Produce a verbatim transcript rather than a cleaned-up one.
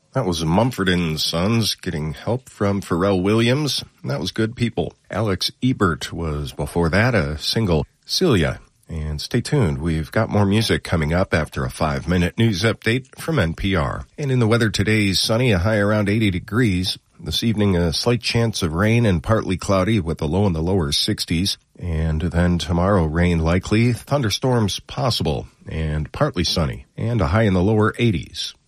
That was Mumford and Sons getting help from Pharrell Williams. That was Good People. Alex Ebert was before that, a single, Celia. And stay tuned. We've got more music coming up after a five-minute news update from N P R. And in the weather today, sunny, a high around eighty degrees. This evening, a slight chance of rain and partly cloudy with a low in the lower sixties. And then tomorrow, rain likely, thunderstorms possible, and partly sunny, and a high in the lower eighties.